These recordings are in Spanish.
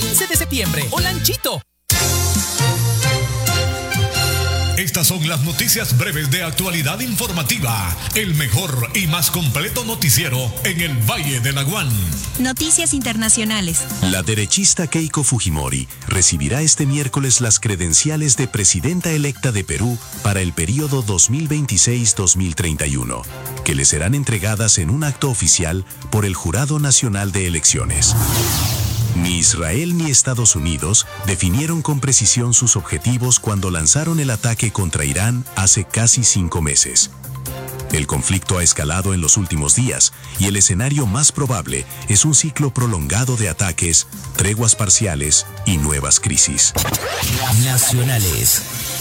15 de septiembre. Olanchito. Estas son las noticias breves de actualidad informativa. El mejor y más completo noticiero en el Valle de Laguán. Noticias internacionales. La derechista Keiko Fujimori recibirá este miércoles las credenciales de presidenta electa de Perú para el periodo 2026-2031, que le serán entregadas en un acto oficial por el Jurado Nacional de Elecciones. Ni Israel ni Estados Unidos definieron con precisión sus objetivos cuando lanzaron el ataque contra Irán hace casi 5 meses. El conflicto ha escalado en los últimos días y el escenario más probable es un ciclo prolongado de ataques, treguas parciales y nuevas crisis. Nacionales.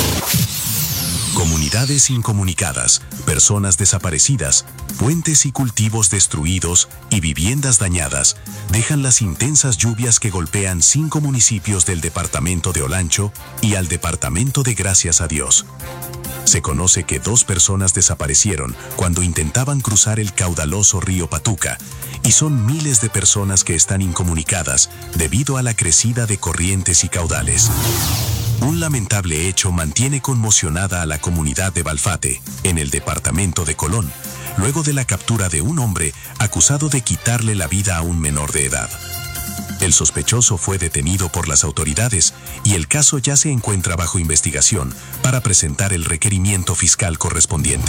Comunidades incomunicadas, personas desaparecidas, puentes y cultivos destruidos y viviendas dañadas dejan las intensas lluvias que golpean 5 municipios del departamento de Olancho y al departamento de Gracias a Dios. Se conoce que 2 personas desaparecieron cuando intentaban cruzar el caudaloso río Patuca y son miles de personas que están incomunicadas debido a la crecida de corrientes y caudales. Un lamentable hecho mantiene conmocionada a la comunidad de Balfate, en el departamento de Colón, luego de la captura de un hombre acusado de quitarle la vida a un menor de edad. El sospechoso fue detenido por las autoridades y el caso ya se encuentra bajo investigación para presentar el requerimiento fiscal correspondiente.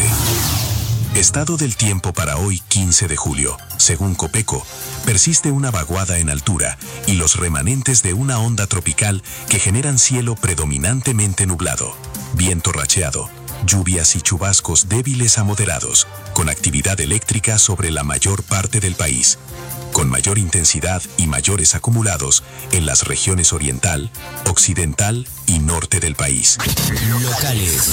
Estado del tiempo para hoy 15 de julio. Según Copeco, persiste una vaguada en altura y los remanentes de una onda tropical que generan cielo predominantemente nublado, viento racheado, lluvias y chubascos débiles a moderados, con actividad eléctrica sobre la mayor parte del país, con mayor intensidad y mayores acumulados en las regiones oriental, occidental y norte del país. Locales.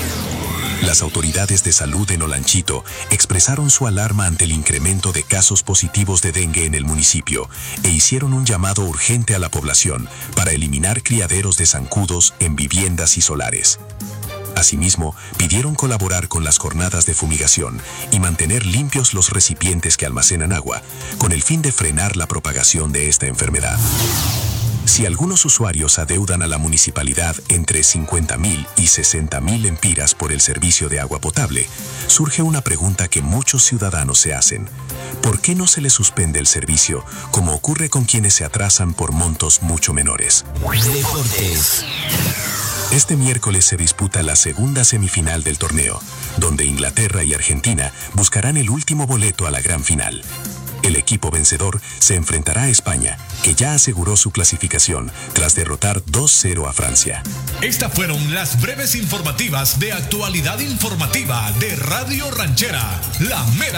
Las autoridades de salud en Olanchito expresaron su alarma ante el incremento de casos positivos de dengue en el municipio e hicieron un llamado urgente a la población para eliminar criaderos de zancudos en viviendas y solares. Asimismo, pidieron colaborar con las jornadas de fumigación y mantener limpios los recipientes que almacenan agua, con el fin de frenar la propagación de esta enfermedad. Si algunos usuarios adeudan a la municipalidad entre 50.000 y 60.000 lempiras por el servicio de agua potable, surge una pregunta que muchos ciudadanos se hacen. ¿Por qué no se les suspende el servicio, como ocurre con quienes se atrasan por montos mucho menores? Deportes. Este miércoles se disputa la segunda semifinal del torneo, donde Inglaterra y Argentina buscarán el último boleto a la gran final. El equipo vencedor se enfrentará a España, que ya aseguró su clasificación tras derrotar 2-0 a Francia. Estas fueron las breves informativas de actualidad informativa de Radio Ranchera, la mera